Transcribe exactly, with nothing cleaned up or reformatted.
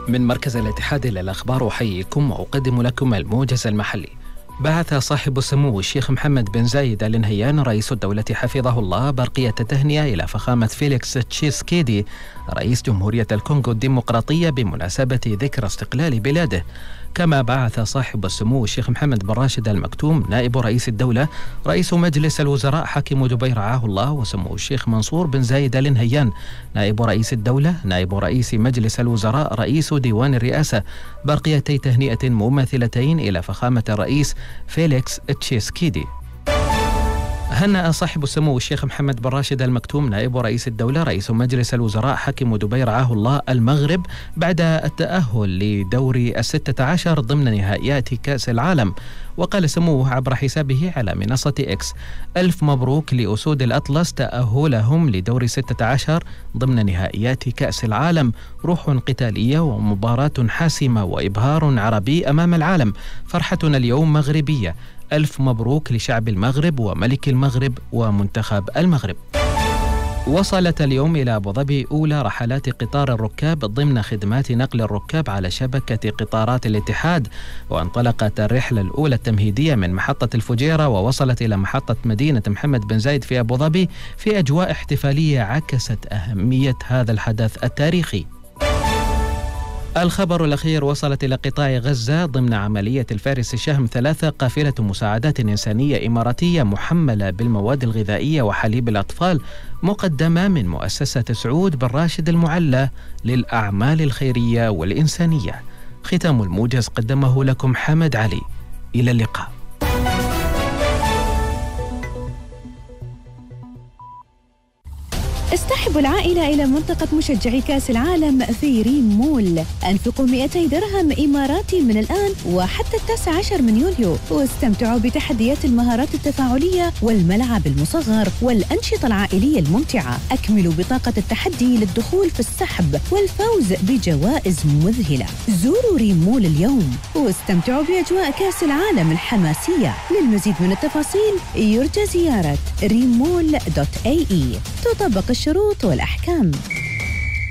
من مركز الاتحاد للأخبار أحييكم وأقدم لكم الموجز المحلي. بعث صاحب السمو الشيخ محمد بن زايد آل نهيان رئيس الدولة حفظه الله برقية التهنئة إلى فخامة فيليكس تشيسكيدي رئيس جمهورية الكونغو الديمقراطية بمناسبة ذكرى استقلال بلاده. كما بعث صاحب السمو الشيخ محمد بن راشد آل مكتوم نائب رئيس الدولة رئيس مجلس الوزراء حاكم دبي رعاه الله وسمو الشيخ منصور بن زايد آل نهيان نائب رئيس الدولة نائب رئيس مجلس الوزراء رئيس ديوان الرئاسة برقيتي تهنئة مماثلتين إلى فخامة الرئيس فيليكس تشيسكيدي. هنأ صاحب السمو الشيخ محمد بن راشد آل مكتوم نائب رئيس الدولة رئيس مجلس الوزراء حاكم دبي رعاه الله المغرب بعد التأهل لدور الستة عشر ضمن نهائيات كأس العالم. وقال سموه عبر حسابه على منصة إكس: ألف مبروك لأسود الأطلس تأهلهم لدور ستة عشر ضمن نهائيات كأس العالم، روح قتالية ومباراة حاسمة وإبهار عربي أمام العالم، فرحتنا اليوم مغربية، ألف مبروك لشعب المغرب وملك المغرب ومنتخب المغرب. وصلت اليوم إلى أبو ظبي أولى رحلات قطار الركاب ضمن خدمات نقل الركاب على شبكة قطارات الاتحاد، وانطلقت الرحلة الأولى التمهيدية من محطة الفجيرة ووصلت إلى محطة مدينة محمد بن زايد في أبو ظبي في أجواء احتفالية عكست أهمية هذا الحدث التاريخي. الخبر الأخير: وصلت إلى قطاع غزة ضمن عملية الفارس الشهم ثلاثة قافلة مساعدات إنسانية إماراتية محملة بالمواد الغذائية وحليب الأطفال مقدمة من مؤسسة سعود بن راشد المعلى للأعمال الخيرية والإنسانية. ختام الموجز قدمه لكم حمد علي. إلى اللقاء. استحب العائلة إلى منطقة مشجعي كأس العالم في ريم مول. أنفقوا مئتي درهم إماراتي من الآن وحتى التاسع عشر من يوليو، واستمتعوا بتحديات المهارات التفاعلية والملعب المصغر والأنشطة العائلية الممتعة. أكملوا بطاقة التحدي للدخول في السحب والفوز بجوائز مذهلة. زوروا ريم مول اليوم واستمتعوا بأجواء كأس العالم الحماسية. للمزيد من التفاصيل يرجى زيارة ريم مول دوت اي اي. تطبق الشروط والأحكام.